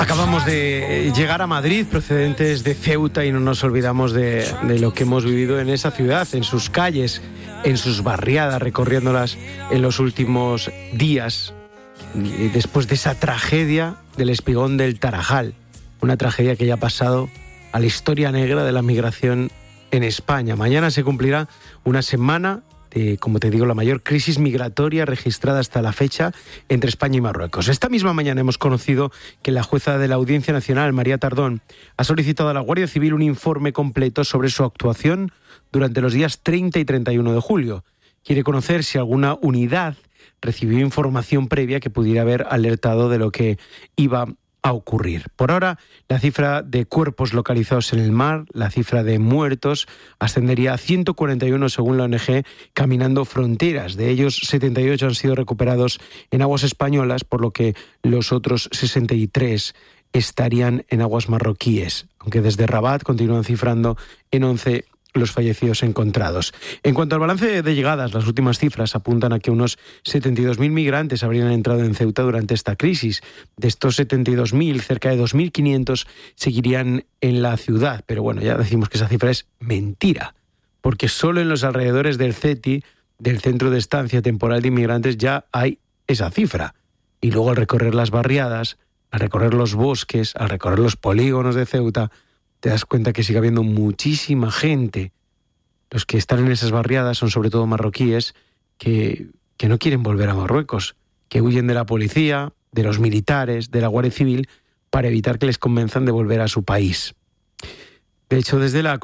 Acabamos de llegar a Madrid procedentes de Ceuta y no nos olvidamos de lo que hemos vivido en esa ciudad, en sus calles, en sus barriadas, recorriéndolas en los últimos días, y después de esa tragedia del Espigón del Tarajal, una tragedia que ya ha pasado a la historia negra de la migración en España. Mañana se cumplirá una semana de, como te digo, la mayor crisis migratoria registrada hasta la fecha entre España y Marruecos. Esta misma mañana hemos conocido que la jueza de la Audiencia Nacional, María Tardón, ha solicitado a la Guardia Civil un informe completo sobre su actuación durante los días 30 y 31 de julio. Quiere conocer si alguna unidad recibió información previa que pudiera haber alertado de lo que iba a ocurrir. Por ahora, la cifra de cuerpos localizados en el mar, la cifra de muertos, ascendería a 141 según la ONG Caminando Fronteras. De ellos, 78 han sido recuperados en aguas españolas, por lo que los otros 63 estarían en aguas marroquíes, aunque desde Rabat continúan cifrando en 11 los fallecidos encontrados. En cuanto al balance de llegadas, las últimas cifras apuntan a que unos 72.000 migrantes habrían entrado en Ceuta durante esta crisis. De estos 72.000, cerca de 2.500 seguirían en la ciudad. Pero bueno, ya decimos que esa cifra es mentira, porque solo en los alrededores del CETI, del Centro de Estancia Temporal de Inmigrantes, ya hay esa cifra. Y luego al recorrer las barriadas, al recorrer los bosques, al recorrer los polígonos de Ceuta, te das cuenta que sigue habiendo muchísima gente. Los que están en esas barriadas son sobre todo marroquíes que no quieren volver a Marruecos, que huyen de la policía, de los militares, de la Guardia Civil, para evitar que les convenzan de volver a su país. De hecho, desde la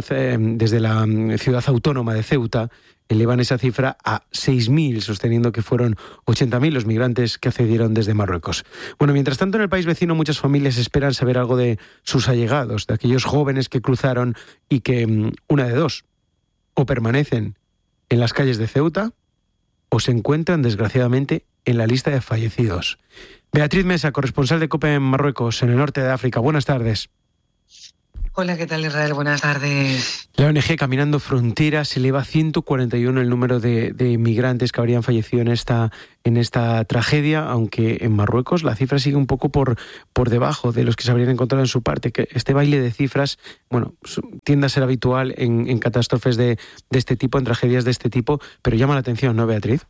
ciudad autónoma de Ceuta, elevan esa cifra a 6.000, sosteniendo que fueron 80.000 los migrantes que accedieron desde Marruecos. Bueno, mientras tanto, en el país vecino muchas familias esperan saber algo de sus allegados, de aquellos jóvenes que cruzaron y que, una de dos, o permanecen en las calles de Ceuta o se encuentran, desgraciadamente, en la lista de fallecidos. Beatriz Mesa, corresponsal de COPE en Marruecos, en el norte de África. Buenas tardes. Hola, ¿qué tal, Israel? Buenas tardes. La ONG Caminando Fronteras eleva a 141 el número de inmigrantes que habrían fallecido en esta tragedia, aunque en Marruecos la cifra sigue un poco por debajo de los que se habrían encontrado en su parte. Que este baile de cifras, bueno, tiende a ser habitual en catástrofes de este tipo, en tragedias de este tipo, pero llama la atención, ¿no, Beatriz?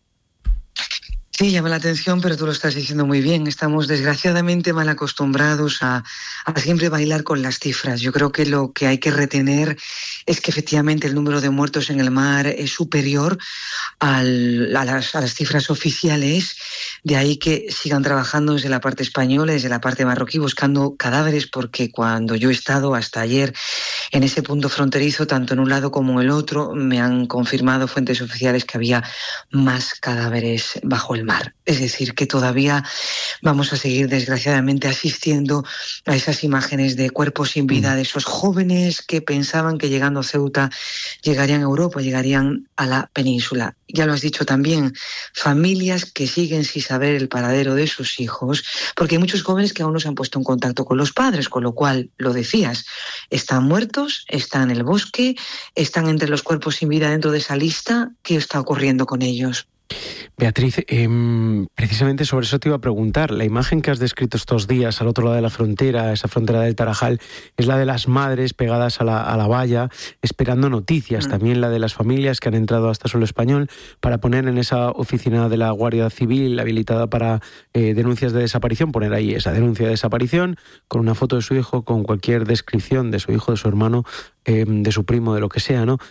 Sí, llama la atención, pero tú lo estás diciendo muy bien. Estamos desgraciadamente mal acostumbrados a siempre bailar con las cifras. Yo creo que lo que hay que retener es que efectivamente el número de muertos en el mar es superior a las cifras oficiales. De ahí que sigan trabajando desde la parte española, desde la parte marroquí, buscando cadáveres, porque cuando yo he estado hasta ayer en ese punto fronterizo, tanto en un lado como en el otro, me han confirmado fuentes oficiales que había más cadáveres bajo el mar. Es decir, que todavía vamos a seguir desgraciadamente asistiendo a esas imágenes de cuerpos sin vida, de esos jóvenes que pensaban que llegando a Ceuta llegarían a Europa, llegarían a la península. Ya lo has dicho también, familias que siguen sin saber el paradero de sus hijos, porque hay muchos jóvenes que aún no se han puesto en contacto con los padres, con lo cual, lo decías, están muertos, están en el bosque, están entre los cuerpos sin vida dentro de esa lista. ¿Qué está ocurriendo con ellos? Beatriz, precisamente sobre eso te iba a preguntar. La imagen que has descrito estos días al otro lado de la frontera, esa frontera del Tarajal, es la de las madres pegadas a la valla, esperando noticias. También la de las familias que han entrado hasta suelo español para poner en esa oficina de la Guardia Civil habilitada para denuncias de desaparición, poner ahí esa denuncia de desaparición con una foto de su hijo, con cualquier descripción de su hijo, de su hermano, de su primo, de lo que sea, ¿no?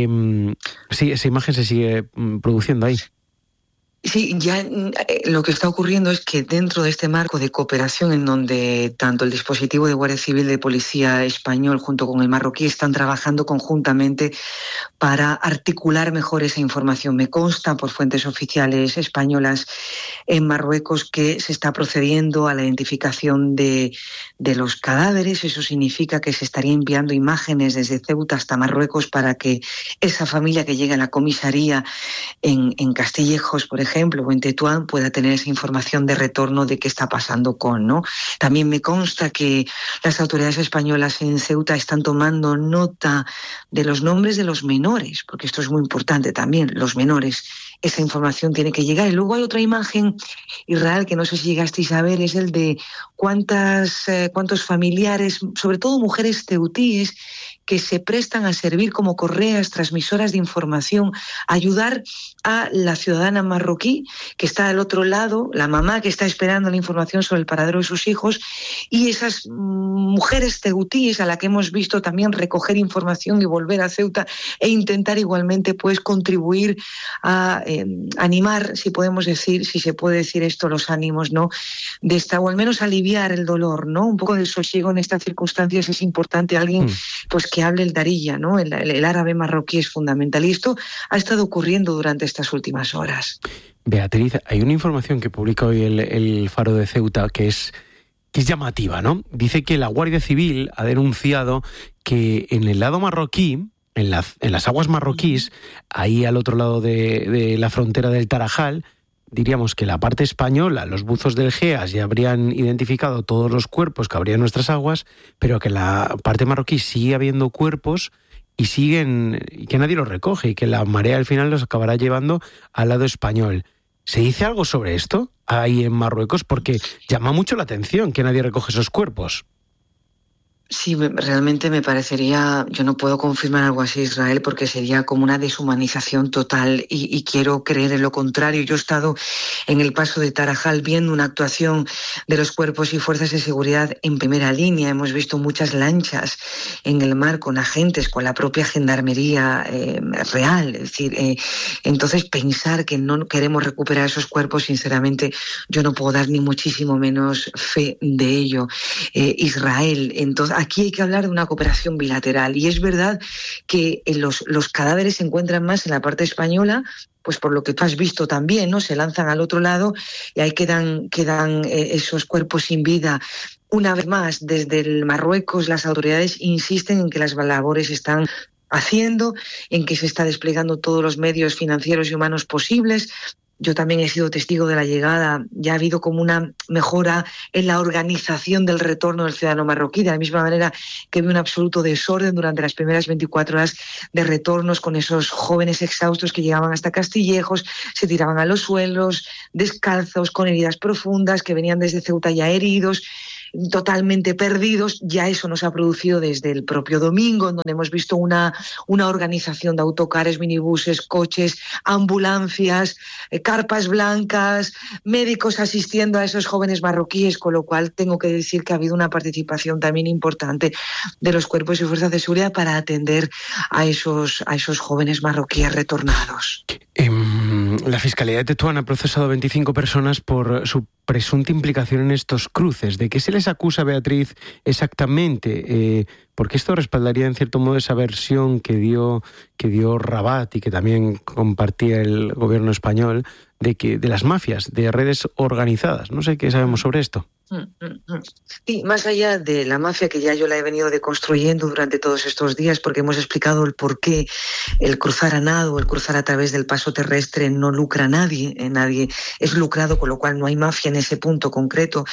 Sí, esa imagen se sigue produciendo ahí. Sí, ya lo que está ocurriendo es que dentro de este marco de cooperación en donde tanto el dispositivo de Guardia Civil de Policía español junto con el marroquí están trabajando conjuntamente para articular mejor esa información. Me consta por fuentes oficiales españolas en Marruecos que se está procediendo a la identificación de los cadáveres. Eso significa que se estaría enviando imágenes desde Ceuta hasta Marruecos para que esa familia que llegue a la comisaría en Castillejos, por ejemplo, o en Tetuán, pueda tener esa información de retorno de qué está pasando con, ¿no? También me consta que las autoridades españolas en Ceuta están tomando nota de los nombres de los menores, porque esto es muy importante también, los menores esa información tiene que llegar. Y luego hay otra imagen, Israel, que no sé si llegasteis a ver, es el de cuántos familiares, sobre todo mujeres ceutíes, que se prestan a servir como correas, transmisoras de información, ayudar a la ciudadana marroquí que está al otro lado, la mamá que está esperando la información sobre el paradero de sus hijos, y esas mujeres ceutíes a la que hemos visto también recoger información y volver a Ceuta e intentar igualmente pues contribuir a animar, si podemos decir, si se puede decir esto, los ánimos, ¿no? De esta, o al menos aliviar el dolor, ¿no? Un poco de sosiego en estas circunstancias es importante. Alguien pues que hable el darilla, ¿no? El árabe marroquí es fundamental, y esto ha estado ocurriendo durante estas últimas horas. Beatriz, hay una información que publica hoy el Faro de Ceuta que es llamativa, ¿no? Dice que la Guardia Civil ha denunciado que en el lado marroquí, en las aguas marroquíes, ahí al otro lado de la frontera del Tarajal, diríamos que la parte española, los buzos del GEAS ya habrían identificado todos los cuerpos que habría en nuestras aguas, pero que en la parte marroquí sigue habiendo cuerpos y que nadie los recoge, y que la marea al final los acabará llevando al lado español. ¿Se dice algo sobre esto ahí en Marruecos? Porque llama mucho la atención que nadie recoge esos cuerpos. Sí, realmente me parecería, yo no puedo confirmar algo así, Israel, porque sería como una deshumanización total, y quiero creer en lo contrario. Yo he estado en el paso de Tarajal viendo una actuación de los cuerpos y fuerzas de seguridad en primera línea. Hemos visto muchas lanchas en el mar con agentes, con la propia gendarmería real. Es decir, entonces pensar que no queremos recuperar esos cuerpos, sinceramente, yo no puedo dar ni muchísimo menos fe de ello. Israel, entonces, aquí hay que hablar de una cooperación bilateral, y es verdad que los cadáveres se encuentran más en la parte española, pues por lo que tú has visto también, ¿no? Se lanzan al otro lado y ahí quedan esos cuerpos sin vida. Una vez más, desde el Marruecos las autoridades insisten en que las labores están haciendo, en que se está desplegando todos los medios financieros y humanos posibles. Yo también he sido testigo de la llegada, ya ha habido como una mejora en la organización del retorno del ciudadano marroquí, de la misma manera que había un absoluto desorden durante las primeras 24 horas de retornos, con esos jóvenes exhaustos que llegaban hasta Castillejos, se tiraban a los suelos, descalzos, con heridas profundas, que venían desde Ceuta ya heridos, totalmente perdidos. Ya eso nos ha producido desde el propio domingo, en donde hemos visto una organización de autocares, minibuses, coches, ambulancias, carpas blancas, médicos asistiendo a esos jóvenes marroquíes, con lo cual tengo que decir que ha habido una participación también importante de los cuerpos y fuerzas de seguridad para atender a esos jóvenes marroquíes retornados. La Fiscalía de Tetuán ha procesado a 25 personas por su presunta implicación en estos cruces. ¿De qué se les acusa, Beatriz, exactamente? Porque esto respaldaría en cierto modo esa versión que dio Rabat y que también compartía el gobierno español de las mafias, de redes organizadas. No sé qué sabemos sobre esto. Sí, más allá de la mafia, que ya yo la he venido deconstruyendo durante todos estos días, porque hemos explicado el por qué el cruzar a nado, el cruzar a través del paso terrestre no lucra a nadie, nadie es lucrado, con lo cual no hay mafia en ese punto concreto.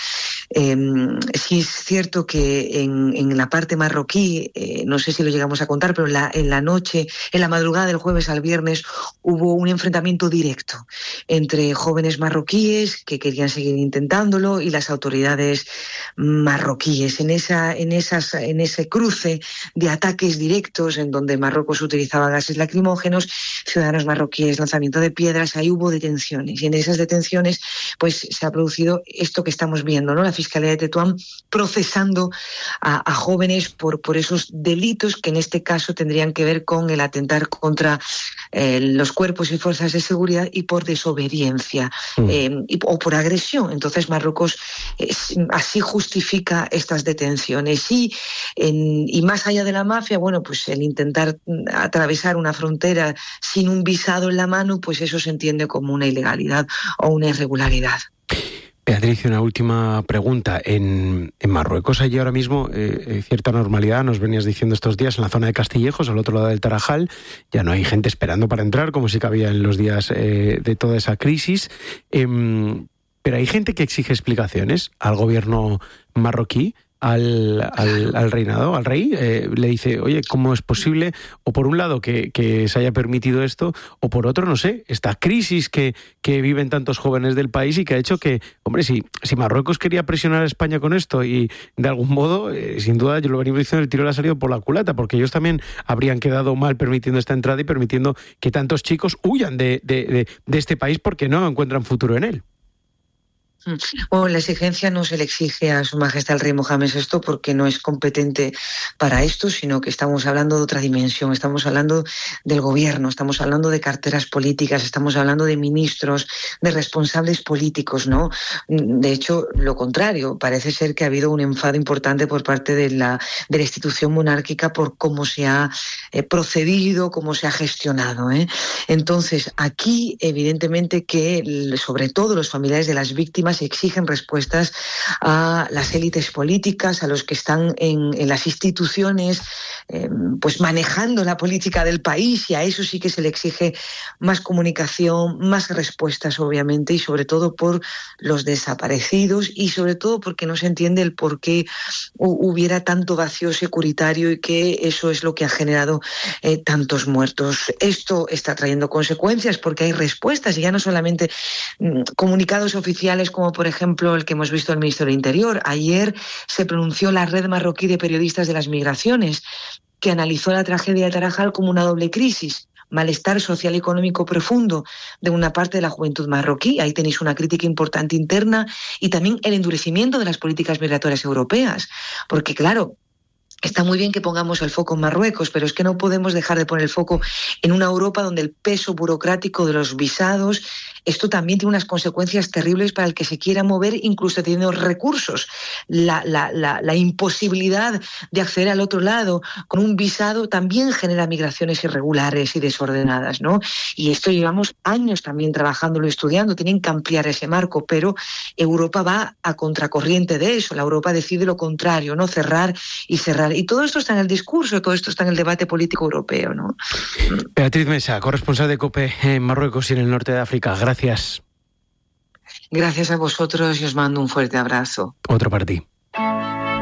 Sí es cierto que en la parte marroquí, no sé si lo llegamos a contar, pero en la madrugada del jueves al viernes hubo un enfrentamiento directo entre jóvenes marroquíes que querían seguir intentándolo y las autoridades marroquíes. En ese cruce de ataques directos, en donde Marruecos utilizaba gases lacrimógenos, ciudadanos marroquíes, lanzamiento de piedras, ahí hubo detenciones, y en esas detenciones pues se ha producido esto que estamos viendo, ¿no? La Fiscalía de Tetuán procesando a jóvenes por esos delitos que en este caso tendrían que ver con el atentar contra los cuerpos y fuerzas de seguridad, y por desobediencia o por agresión. Entonces Marruecos así justifica estas detenciones, y más allá de la mafia, bueno, pues el intentar atravesar una frontera sin un visado en la mano, pues eso se entiende como una ilegalidad o una irregularidad. Beatriz, una última pregunta. En Marruecos hay ahora mismo cierta normalidad, nos venías diciendo estos días, en la zona de Castillejos, al otro lado del Tarajal. Ya no hay gente esperando para entrar, como sí que había en los días de toda esa crisis. Pero hay gente que exige explicaciones al gobierno marroquí. al reinado, al rey, le dice, oye, ¿cómo es posible? O por un lado que se haya permitido esto, o por otro, no sé, esta crisis que viven tantos jóvenes del país y que ha hecho que, hombre, si Marruecos quería presionar a España con esto y de algún modo, sin duda, yo lo venía diciendo, el tiro le ha salido por la culata, porque ellos también habrían quedado mal permitiendo esta entrada y permitiendo que tantos chicos huyan de este país porque no encuentran futuro en él. Bueno, la exigencia no se le exige a Su Majestad el Rey Mohamed VI porque no es competente para esto, sino que estamos hablando de otra dimensión, estamos hablando del gobierno, estamos hablando de carteras políticas, estamos hablando de ministros, de responsables políticos, ¿no? De hecho, lo contrario, parece ser que ha habido un enfado importante por parte de la institución monárquica por cómo se ha procedido, cómo se ha gestionado, ¿eh? Entonces, aquí, evidentemente que, sobre todo los familiares de las víctimas, exigen respuestas a las élites políticas, a los que están en las instituciones, pues manejando la política del país, y a eso sí que se le exige más comunicación, más respuestas, obviamente, y sobre todo por los desaparecidos, y sobre todo porque no se entiende el por qué hubiera tanto vacío securitario y que eso es lo que ha generado tantos muertos. Esto está trayendo consecuencias porque hay respuestas, y ya no solamente comunicados oficiales como por ejemplo el que hemos visto del Ministerio del Interior. Ayer se pronunció la Red Marroquí de Periodistas de las Migraciones, que analizó la tragedia de Tarajal como una doble crisis: malestar social y económico profundo de una parte de la juventud marroquí. Ahí tenéis una crítica importante interna, y también el endurecimiento de las políticas migratorias europeas, porque claro, está muy bien que pongamos el foco en Marruecos, pero es que no podemos dejar de poner el foco en una Europa donde el peso burocrático de los visados, esto también tiene unas consecuencias terribles para el que se quiera mover, incluso teniendo recursos. La imposibilidad de acceder al otro lado con un visado también genera migraciones irregulares y desordenadas, ¿no? Y esto llevamos años también trabajándolo y estudiando. Tienen que ampliar ese marco, pero Europa va a contracorriente de eso. La Europa decide lo contrario, ¿no? Cerrar y cerrar. Y todo esto está en el discurso, todo esto está en el debate político europeo, ¿no? Beatriz Mesa, corresponsal de COPE en Marruecos y en el norte de África. Gracias. Gracias a vosotros y os mando un fuerte abrazo. Otro para ti.